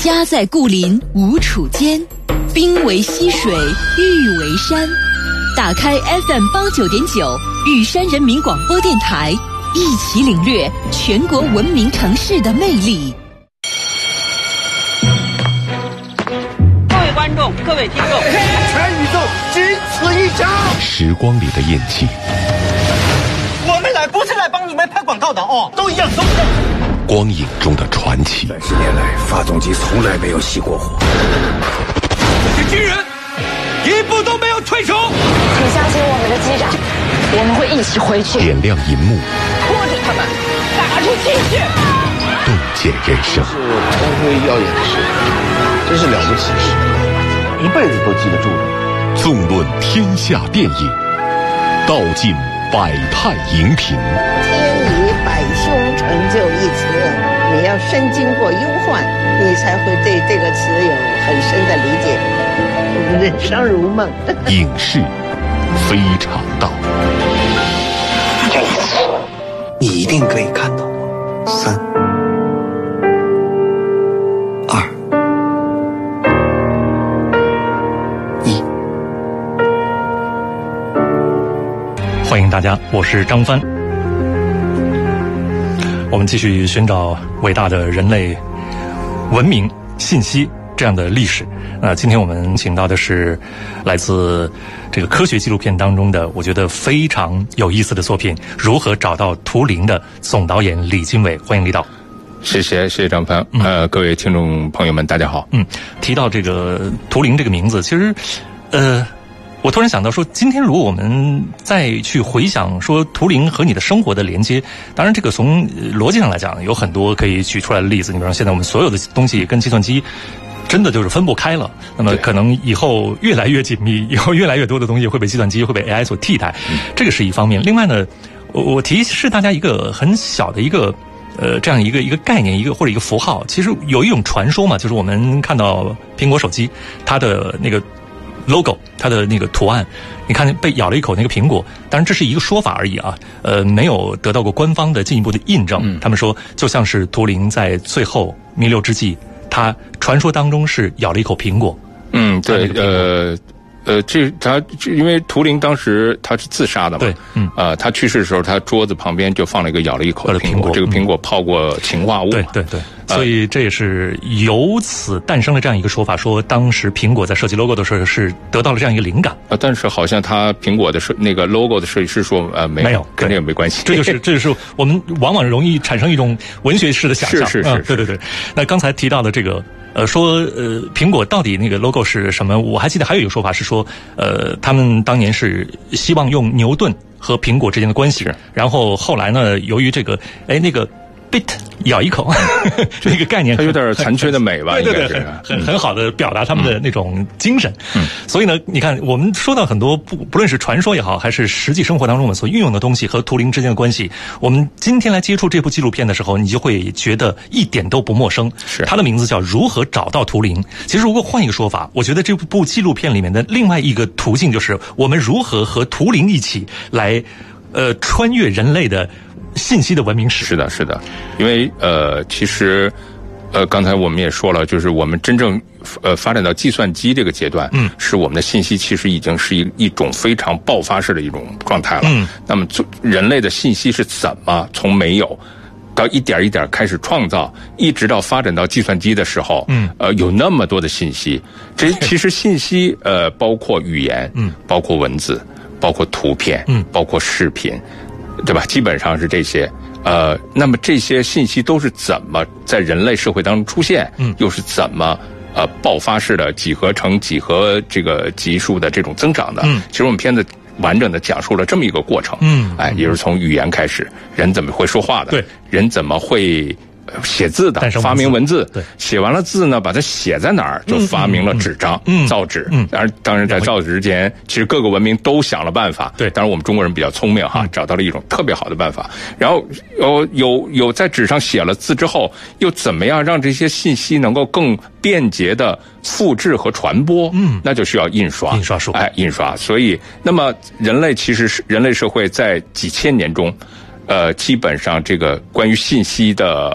家在故林无处间，兵为溪水，玉为山。打开 FM89.9玉山人民广播电台，一起领略全国文明城市的魅力。 各位观众，各位听众， 全宇宙仅此一家。 时光里的印记， 我们来不是来帮你们拍广告的哦，都一样，都一样。 光影中的传奇。 30年来，发动机从来没有熄过火。 这些军人一步都没有退出。 请相信我们的机长，我们会一起回去。 点亮银幕， 拖着他们打出精血， 洞见人生。 是光辉耀眼的事，真是了不起的事，一辈子都记得住的。 纵论天下电影，道尽百态荧屏。 天以百凶成就一词，你要深经过忧患，你才会对这个词有很深的理解。人生如梦。 影视非常道。 这一次，你一定可以看到我。3、2、1。 欢迎大家，我是张帆。我们继续寻找伟大的人类文明信息这样的历史。今天我们请到的是来自这个科学纪录片当中的我觉得非常有意思的作品《如何找到图灵》的总导演李经纬。欢迎李导。 谢谢张帆。各位听众朋友们大家好。 提到这个图灵这个名字，其实我突然想到说，今天如果我们再去回想说图灵和你的生活的连接，当然这个从逻辑上来讲有很多可以举出来的例子。你比方说现在我们所有的东西跟计算机真的就是分不开了，那么可能以后越来越紧密，以后越来越多的东西会被计算机会被 AI 所替代，这个是一方面。另外呢，我提示大家一个很小的一个这样一个概念，或者一个符号。其实有一种传说嘛，就是我们看到苹果手机它的那个 logo， 它的那个图案，你看被咬了一口那个苹果，当然这是一个说法而已啊，没有得到过官方的进一步的印证。他们说就像是图灵在最后弥留之际，他传说当中是咬了一口苹果。 对，他因为图灵当时他是自杀的嘛， 对， 他去世的时候，他桌子旁边就放了一个咬了一口的苹果，这个苹果泡过氰化物， 对，所以这也是由此诞生了这样一个说法，说当时苹果在设计 logo 的时候是得到了这样一个灵感。 但是好像他苹果的那个 logo 的设计师说没有，跟这个没关系。 这就是我们往往容易产生一种文学式的想象。 是， 对。那刚才提到的这个说苹果到底那个 logo 是什么？我还记得还有一个说法是说，他们当年是希望用牛顿和苹果之间的关系，然后后来呢，由于这个那个 bit 咬一口这个概念， 它有点残缺的美吧？ 对，很好的表达他们的那种精神。所以呢，你看我们说到很多不论是传说也好，还是实际生活当中我们所运用的东西和图灵之间的关系，我们今天来接触这部纪录片的时候，你就会觉得一点都不陌生。 是， 它的名字叫《如何找到图灵》。其实如果换一个说法，我觉得这部纪录片里面的另外一个途径就是我们如何和图灵一起来穿越人类的信息的文明史。 是的，因为其实刚才我们也说了，就是我们真正发展到计算机这个阶段，是我们的信息其实已经是一种非常爆发式的一种状态了。那么人类的信息是怎么从没有到一点一点开始创造，一直到发展到计算机的时候，有那么多的信息。这其实信息包括语言，包括文字，包括图片，包括视频，对吧？基本上是这些。那么这些信息都是怎么在人类社会当中出现？又是怎么爆发式的几何乘几何这个级数的这种增长的？其实我们片子完整的讲述了这么一个过程。也就是从语言开始，人怎么会说话的？ 对， 人怎么会写字的，发明文字。 对， 写完了字呢，把它写在哪儿，就发明了纸张，造纸。当然在造纸之前，其实各个文明都想了办法。 对， 当然我们中国人比较聪明哈，找到了一种特别好的办法。然后有在纸上写了字之后，又怎么样让这些信息能够更便捷的复制和传播？那就需要印刷术。印刷。所以，那么人类社会在几千年中，基本上这个关于信息的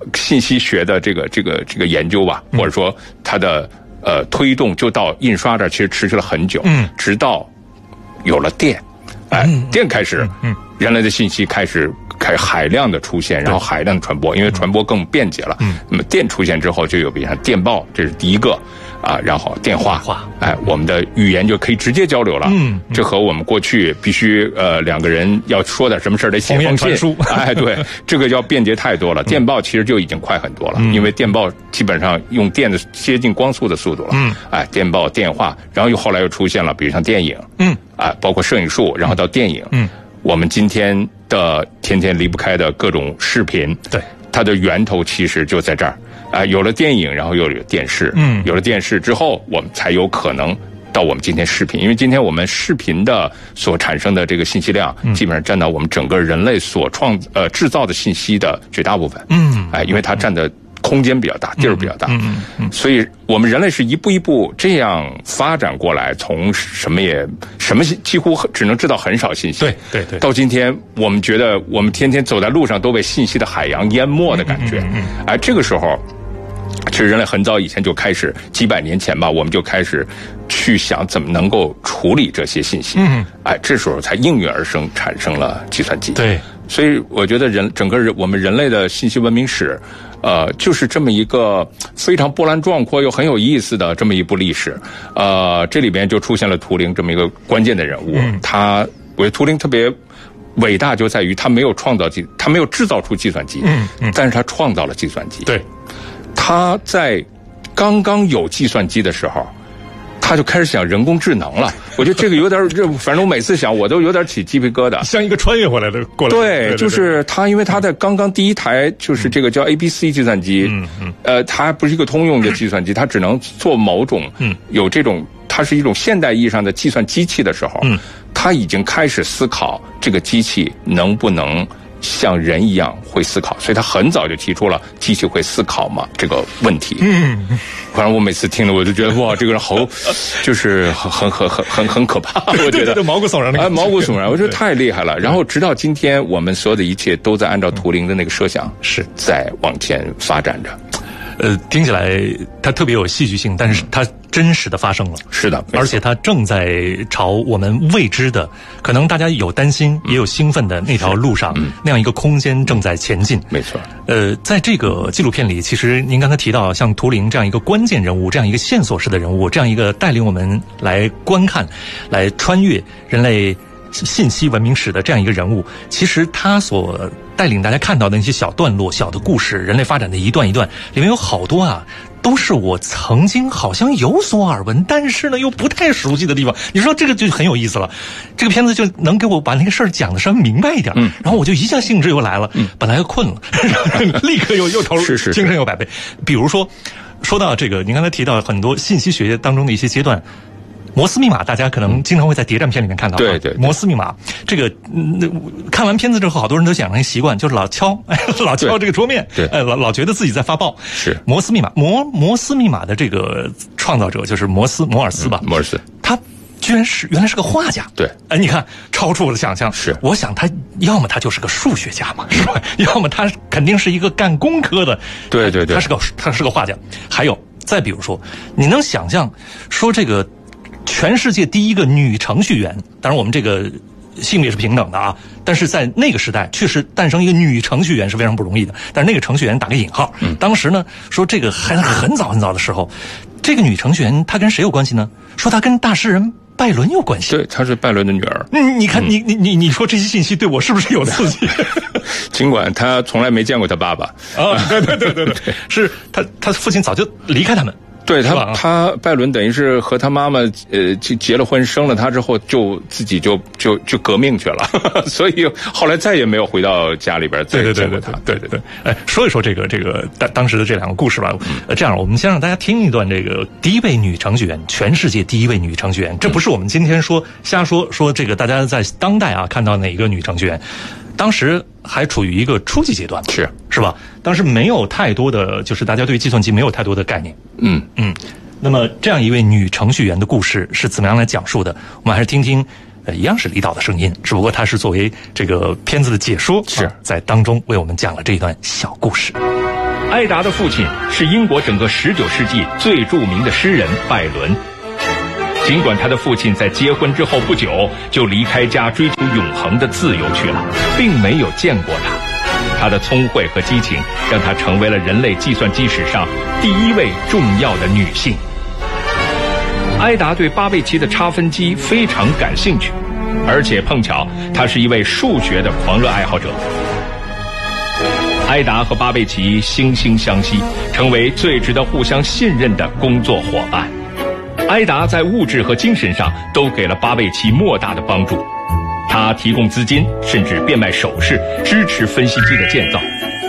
信息学的这个研究吧，或者说它的推动，就到印刷这儿其实持续了很久，直到有了电，电开始，人类的信息开始海量的出现，然后海量的传播，因为传播更便捷了。那么电出现之后，就有比如像电报，这是第一个啊，然后电话，我们的语言就可以直接交流了。这和我们过去必须两个人要说点什么事儿得写封信，对，这个要便捷太多了。电报其实就已经快很多了，因为电报基本上用电的接近光速的速度了。电报、电话，然后后来又出现了，比如像电影，包括摄影术，然后到电影，我们今天的天天离不开的各种视频，对，它的源头其实就在这儿。有了电影，然后又有电视，有了电视之后，我们才有可能到我们今天视频，因为今天我们视频的所产生的这个信息量，基本上占到我们整个人类所制造的信息的绝大部分。因为它占的空间比较大，地儿比较大，所以我们人类是一步一步这样发展过来，从什么几乎只能知道很少信息，对，到今天我们觉得我们天天走在路上都被信息的海洋淹没的感觉。这个时候其实人类很早以前就开始，几百年前吧，我们就开始去想怎么能够处理这些信息。这时候才应运而生，产生了计算机。对，所以我觉得整个我们人类的信息文明史，就是这么一个非常波澜壮阔又很有意思的这么一部历史。这里边就出现了图灵这么一个关键的人物。我觉得图灵特别伟大，就在于他没有制造出计算机，但是他创造了计算机。对，他在刚刚有计算机的时候，他就开始想人工智能了。我觉得这个有点，反正我每次想我都有点起鸡皮疙瘩， 像一个穿越回来的过来。 对，就是他，因为他在刚刚第一台就是这个叫 ABC 计算机，它不是一个通用的计算机，它只能做某种有这种，它是一种现代意义上的计算机器的时候，他已经开始思考这个机器能不能像人一样会思考，所以他很早就提出了机器会思考嘛这个问题。反正我每次听了我就觉得哇，这个人好，就是很可怕。我觉得对毛骨悚然的， 毛骨悚然，我觉得太厉害了。然后直到今天，我们所有的一切都在按照图灵的那个设想是在往前发展着。 听起来它特别有戏剧性，但是它真实的发生了。是的，而且它正在朝我们未知的，可能大家有担心也有兴奋的那条路上，那样一个空间正在前进。 没错。 在这个纪录片里，其实您刚才提到像图灵这样一个关键人物，这样一个线索式的人物，这样一个带领我们来观看、来穿越人类信息文明史的这样一个人物，其实他所带领大家看到的那些小段落、小的故事，人类发展的一段一段，里面有好多啊，都是我曾经好像有所耳闻，但是呢又不太熟悉的地方。你说这个就很有意思了，这个片子就能给我把那个事儿讲的稍微明白一点，然后我就一下兴致又来了，本来又困了，立刻又投入，精神又百倍。比如说到这个，您刚才提到很多信息学当中的一些阶段。摩斯密码，大家可能经常会在谍战片里面看到。对，摩斯密码，这个看完片子之后，好多人都养成习惯，就是老敲这个桌面，老觉得自己在发报。是摩斯密码，摩斯密码的这个创造者就是摩尔斯吧？摩尔斯，他居然原来是个画家。对，你看超出我的想象。是，我想他要么他就是个数学家嘛，是吧？要么他肯定是一个干工科的。对，他是个画家。还有，再比如说，你能想象说这个？全世界第一个女程序员，当然我们这个性别是平等的啊，但是在那个时代确实诞生一个女程序员是非常不容易的。但是那个程序员打个引号，当时呢说这个还很早的时候，这个女程序员她跟谁有关系呢？说她跟大诗人拜伦有关系。对，她是拜伦的女儿。你看你说这些信息对我是不是有刺激？ 尽管她从来没见过她爸爸啊，对，是她父亲早就离开他们。 对他拜伦等于是和他妈妈结了婚，生了他之后就自己就革命去了，所以后来再也没有回到家里边再见过他。对， 说一说这个当时的这两个故事吧。这样，我们先让大家听一段这个第一位女程序员，全世界第一位女程序员。这不是我们今天瞎说这个大家在当代啊看到哪个女程序员。当时还处于一个初级阶段，是吧？当时没有太多的，就是大家对计算机没有太多的概念。那么这样一位女程序员的故事是怎么样来讲述的？我们还是听听，一样是李导的声音，只不过他是作为这个片子的解说，在当中为我们讲了这一段小故事。 埃达的父亲是英国整个19世纪最著名的诗人拜伦。尽管他的父亲在结婚之后不久就离开家追求永恒的自由去了，并没有见过他。他的聪慧和激情让他成为了人类计算机史上第一位重要的女性。埃达对巴贝奇的差分机非常感兴趣，而且碰巧他是一位数学的狂热爱好者。埃达和巴贝奇惺惺相惜，成为最值得互相信任的工作伙伴。埃达在物质和精神上都给了巴贝奇莫大的帮助，他提供资金，甚至变卖首饰，支持分析机的建造。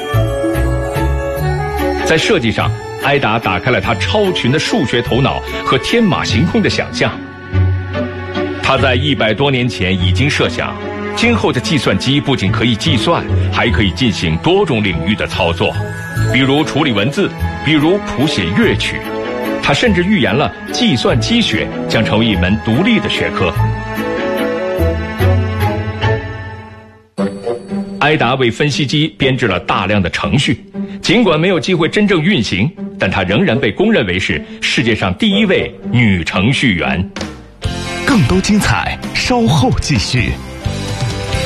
在设计上，埃达打开了他超群的数学头脑和天马行空的想象。他在100多年前已经设想，今后的计算机不仅可以计算，还可以进行多种领域的操作，比如处理文字，比如谱写乐曲。他甚至预言了计算机学将成为一门独立的学科。埃达为分析机编制了大量的程序，尽管没有机会真正运行，但她仍然被公认为是世界上第一位女程序员。 更多精彩，稍后继续。